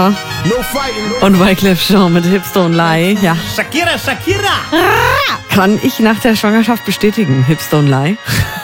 Laura. Und Wyclef Jean mit Hipstone Lie. Ja. Shakira! Kann ich nach der Schwangerschaft bestätigen, Hipstone Lie.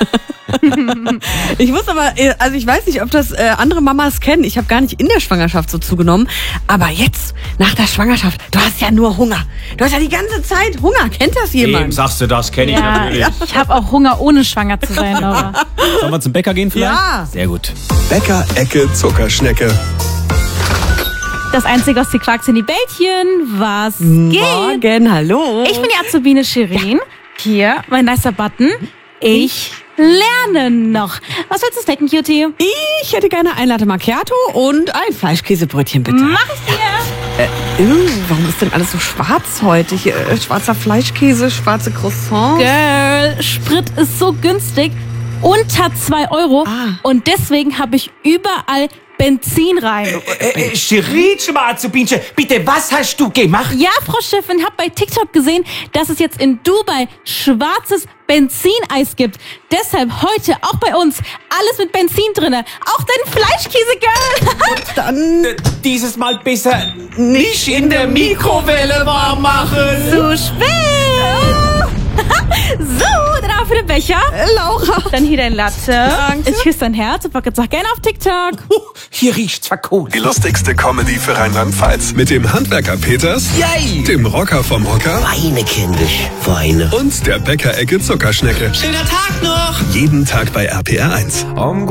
Ich muss aber, also ich weiß nicht, ob das andere Mamas kennen. Ich habe gar nicht in der Schwangerschaft so zugenommen. Aber jetzt, nach der Schwangerschaft, du hast ja nur Hunger. Du hast ja die ganze Zeit Hunger. Kennt das jemand? Wem sagst du das? Kenn ich natürlich. Ja, ich habe auch Hunger, ohne schwanger zu sein, Laura. Sollen wir zum Bäcker gehen vielleicht? Ja. Sehr gut. Bäcker-Ecke Zuckerschnecke. Das einzige aus die Quarksin Bällchen, was geht? Morgen, hallo. Ich bin die Azubine Shirin. Hier, mein nicer Button. Ich lerne noch. Was willst du snacken, Cutie? Ich hätte gerne ein Latte Macchiato und ein Fleischkäsebrötchen, bitte. Mach ich dir. Warum ist denn alles so schwarz heute? Hier, schwarzer Fleischkäse, schwarze Croissants. Girl, Sprit ist so günstig. Unter 2 Euro. Und deswegen habe ich überall Benzin rein. Shirin, Azubinche, bitte, was hast du gemacht? Ja, Frau Chefin, hab bei TikTok gesehen, dass es jetzt in Dubai schwarzes Benzineis gibt. Deshalb heute auch bei uns alles mit Benzin drinne. Auch dein Fleischkäse, Girl. Dann Dieses Mal besser nicht in der Mikrowelle warm machen. Zu spät. So, dann auch für den Becher. Laura. Dann hier dein Latte. Danke. Ich küsse dein Herz und pack jetzt auch gerne auf TikTok. Hier riecht's verkohlt. Die lustigste Comedy für Rheinland-Pfalz. Mit dem Handwerker Peters, Yay! dem Rocker vom Hocker Weine, kindisch, weine. und der Bäcker-Ecke Zuckerschnecke. Schöner Tag noch! Jeden Tag bei RPR 1.